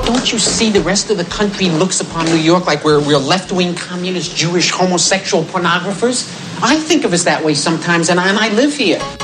Don't you see the rest of the country looks upon New York like we're left-wing communist, Jewish, homosexual pornographers? I think of us that way sometimes, and I live here.